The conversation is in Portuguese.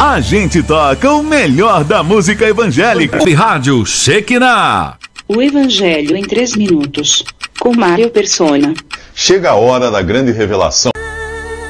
A gente toca o melhor da música evangélica. Rádio Shekinah. O Evangelho em 3 minutos, com Mário Persona. Chega a hora da grande revelação.